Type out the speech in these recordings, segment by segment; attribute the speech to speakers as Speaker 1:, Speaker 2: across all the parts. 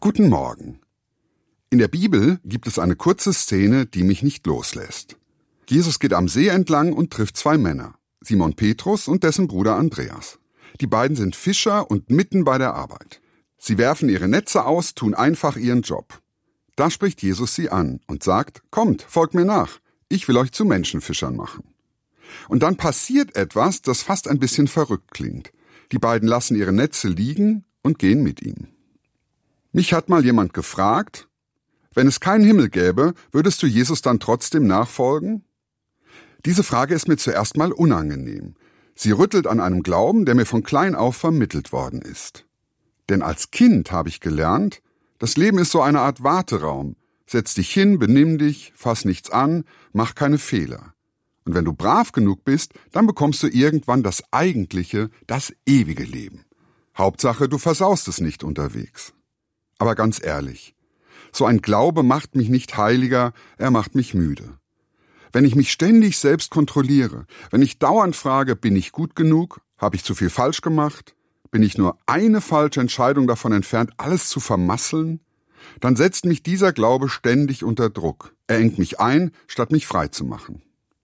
Speaker 1: Guten Morgen. In der Bibel gibt es eine kurze Szene, die mich nicht loslässt. Jesus geht am See entlang und trifft zwei Männer, Simon Petrus und dessen Bruder Andreas. Die beiden sind Fischer und mitten bei der Arbeit. Sie werfen ihre Netze aus, tun einfach ihren Job. Da spricht Jesus sie an und sagt, kommt, folgt mir nach, ich will euch zu Menschenfischern machen. Und dann passiert etwas, das fast ein bisschen verrückt klingt. Die beiden lassen ihre Netze liegen und gehen mit ihm. Mich hat mal jemand gefragt, wenn es keinen Himmel gäbe, würdest du Jesus dann trotzdem nachfolgen? Diese Frage ist mir zuerst mal unangenehm. Sie rüttelt an einem Glauben, der mir von klein auf vermittelt worden ist. Denn als Kind habe ich gelernt, das Leben ist so eine Art Warteraum. Setz dich hin, benimm dich, fass nichts an, mach keine Fehler. Und wenn du brav genug bist, dann bekommst du irgendwann das eigentliche, das ewige Leben. Hauptsache, du versaust es nicht unterwegs. Aber ganz ehrlich, so ein Glaube macht mich nicht heiliger, er macht mich müde. Wenn ich mich ständig selbst kontrolliere, wenn ich dauernd frage, bin ich gut genug, habe ich zu viel falsch gemacht, bin ich nur eine falsche Entscheidung davon entfernt, alles zu vermasseln, dann setzt mich dieser Glaube ständig unter Druck. Er engt mich ein, statt mich frei zu machen.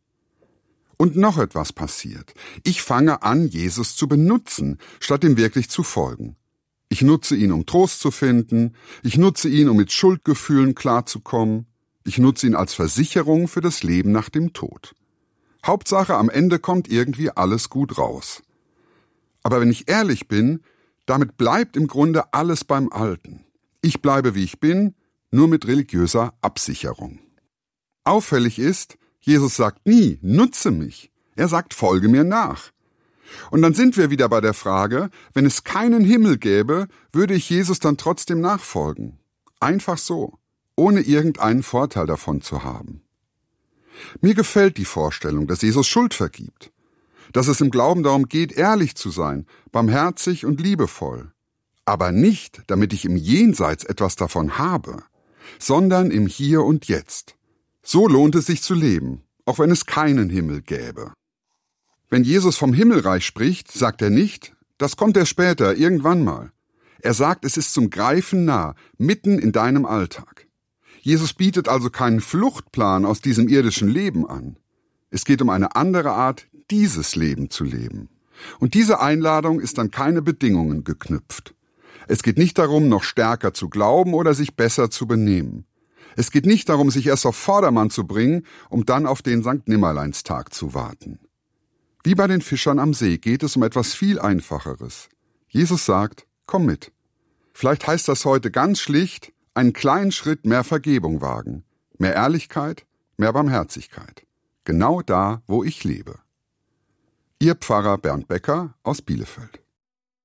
Speaker 1: Und noch etwas passiert. Ich fange an, Jesus zu benutzen, statt ihm wirklich zu folgen. Ich nutze ihn, um Trost zu finden. Ich nutze ihn, um mit Schuldgefühlen klarzukommen. Ich nutze ihn als Versicherung für das Leben nach dem Tod. Hauptsache, am Ende kommt irgendwie alles gut raus. Aber wenn ich ehrlich bin, damit bleibt im Grunde alles beim Alten. Ich bleibe, wie ich bin, nur mit religiöser Absicherung. Auffällig ist, Jesus sagt nie, nutze mich. Er sagt, folge mir nach. Und dann sind wir wieder bei der Frage, wenn es keinen Himmel gäbe, würde ich Jesus dann trotzdem nachfolgen. Einfach so, ohne irgendeinen Vorteil davon zu haben. Mir gefällt die Vorstellung, dass Jesus Schuld vergibt. Dass es im Glauben darum geht, ehrlich zu sein, barmherzig und liebevoll. Aber nicht, damit ich im Jenseits etwas davon habe, sondern im Hier und Jetzt. So lohnt es sich zu leben, auch wenn es keinen Himmel gäbe. Wenn Jesus vom Himmelreich spricht, sagt er nicht, das kommt erst später, irgendwann mal. Er sagt, es ist zum Greifen nah, mitten in deinem Alltag. Jesus bietet also keinen Fluchtplan aus diesem irdischen Leben an. Es geht um eine andere Art, dieses Leben zu leben. Und diese Einladung ist an keine Bedingungen geknüpft. Es geht nicht darum, noch stärker zu glauben oder sich besser zu benehmen. Es geht nicht darum, sich erst auf Vordermann zu bringen, um dann auf den Sankt-Nimmerleins-Tag zu warten. Wie bei den Fischern am See geht es um etwas viel Einfacheres. Jesus sagt, komm mit. Vielleicht heißt das heute ganz schlicht, einen kleinen Schritt mehr Vergebung wagen, mehr Ehrlichkeit, mehr Barmherzigkeit. Genau da, wo ich lebe. Ihr Pfarrer Bernd Becker aus Bielefeld.